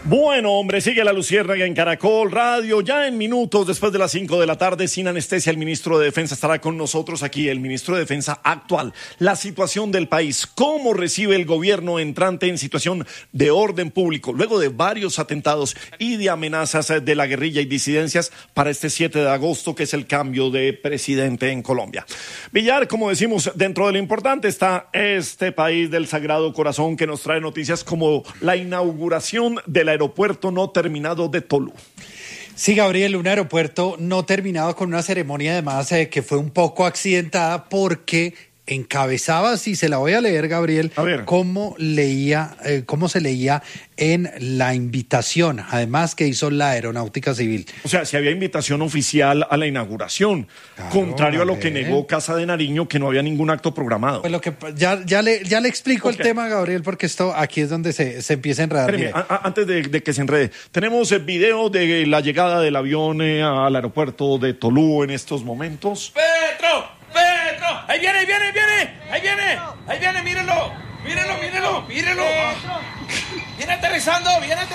Bueno, hombre, sigue la Luciérnaga en Caracol Radio. Ya en minutos, después de las 5 de la tarde, sin anestesia, el ministro de Defensa estará con nosotros aquí, el ministro de Defensa actual. La situación del país, cómo recibe el gobierno entrante en situación de orden público, luego de varios atentados y de amenazas de la guerrilla y disidencias para este 7 de agosto, que es el cambio de presidente en Colombia. Villar, como decimos, dentro de lo importante está este país del Sagrado Corazón, que nos trae noticias como la inauguración del aeropuerto no terminado de Tolú. Sí, Gabriel, un aeropuerto no terminado con una ceremonia además que fue un poco accidentada porque encabezaba, si se la voy a leer, Gabriel, cómo se leía en la invitación, además que hizo la Aeronáutica Civil. O sea, si había invitación oficial a la inauguración, claro, contrario a lo que negó Casa de Nariño, que no había ningún acto programado. Pues lo que ya le explico el tema, Gabriel, porque esto aquí es donde se empieza a enredar. Antes de que se enrede, tenemos el video de la llegada del avión al aeropuerto de Tolú en estos momentos. ¡Petro! ¡Ahí viene! ¡Ahí viene! ¡Mírelo! ¡Viene aterrizando!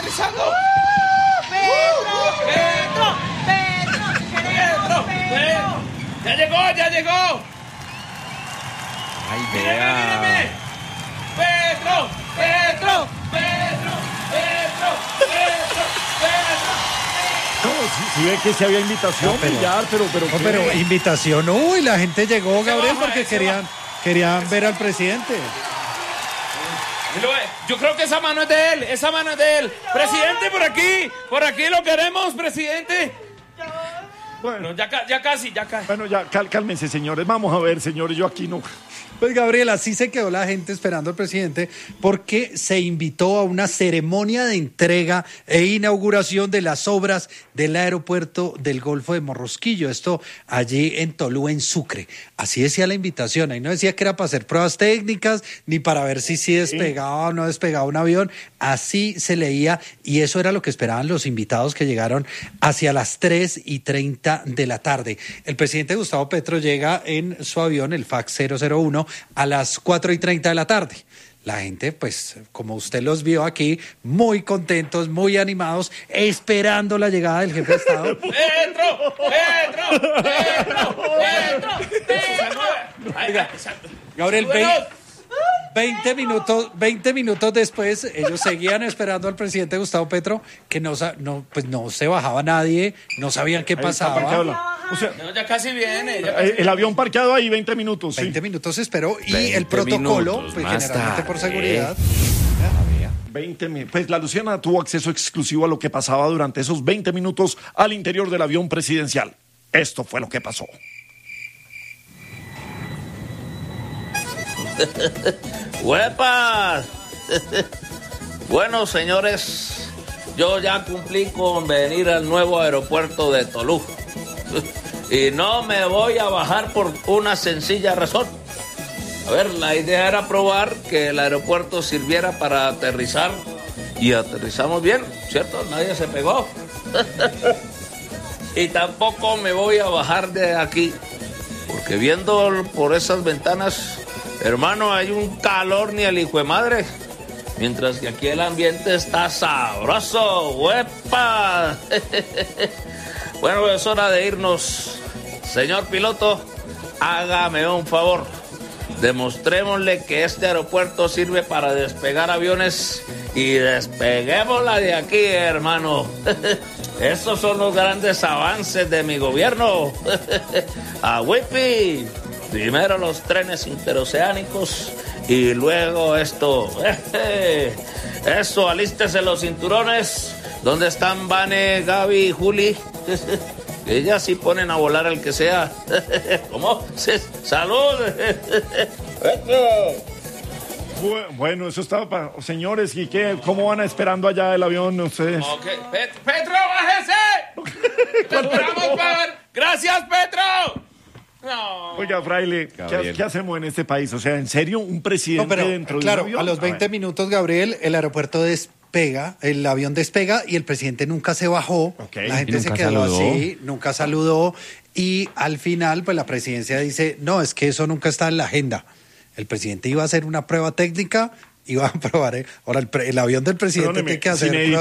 ¡Petro! ¡Ya llegó! ¡Ay, vea! ¡Míreme! ¡Petro! No, si ve que si había invitación, pero invitación, la gente llegó, Gabriel, porque querían ver al presidente. Yo creo que esa mano es de él. Presidente, por aquí lo queremos, presidente. Bueno, ya casi. Bueno, ya cálmense, señores. Vamos a ver, señores, yo aquí no. Pues, Gabriel, así se quedó la gente esperando al presidente porque se invitó a una ceremonia de entrega e inauguración de las obras del aeropuerto del Golfo de Morrosquillo. Esto allí en Tolú, en Sucre. Así decía la invitación. Ahí no decía que era para hacer pruebas técnicas ni para ver si despegaba o no despegaba un avión. Así se leía y eso era lo que esperaban los invitados que llegaron hacia las 3:30 de la tarde. El presidente Gustavo Petro llega en su avión, el FAC 001, a las 4:30 de la tarde. La gente, pues, como usted los vio aquí, muy contentos, muy animados, esperando la llegada del jefe de Estado. ¡Petro! Gabriel, 20 minutos después, ellos seguían esperando al presidente Gustavo Petro, que no se bajaba nadie, no sabían qué pasaba. O sea, ya casi viene. El avión parqueado ahí 20 minutos. 20 minutos esperó y el protocolo, pues generalmente por seguridad. 20 minutos. Pues la Luciana tuvo acceso exclusivo a lo que pasaba durante esos 20 minutos al interior del avión presidencial. Esto fue lo que pasó. ¡Huepas! Bueno, señores, yo ya cumplí con venir al nuevo aeropuerto de Tolú. Y no me voy a bajar por una sencilla razón. A ver, la idea era probar que el aeropuerto sirviera para aterrizar. Y aterrizamos bien, ¿cierto? Nadie se pegó. Y tampoco me voy a bajar de aquí. Porque viendo por esas ventanas, hermano, hay un calor ni el hijo de madre. Mientras que aquí el ambiente está sabroso. ¡Huepa! Bueno, es hora de irnos. Señor piloto, hágame un favor. Demostrémosle que este aeropuerto sirve para despegar aviones y despeguémosla de aquí, hermano. Estos son los grandes avances de mi gobierno. ¡A Whippy! Primero los trenes interoceánicos y luego esto. Eso, alístese los cinturones. ¿Dónde están Vane, Gaby y Juli? Ellas sí ponen a volar al que sea. ¿Cómo? ¡Salud! Bueno, eso estaba para... Señores, ¿y qué? ¿Cómo van esperando allá el avión ustedes? Okay. ¡Petro, bájese! ¡Te esperamos para ver! ¡Gracias, Petro! No. Oiga, Fraile, ¿qué hacemos en este país? O sea, ¿en serio un presidente dentro de un avión? A los 20 minutos, Gabriel, el aeropuerto despega, el avión despega y el presidente nunca se bajó. Okay. La gente se quedó así, nunca saludó y al final, pues la presidencia dice, no, es que eso nunca está en la agenda. El presidente iba a hacer una prueba técnica, iba a probar, ahora el avión del presidente tiene que hacer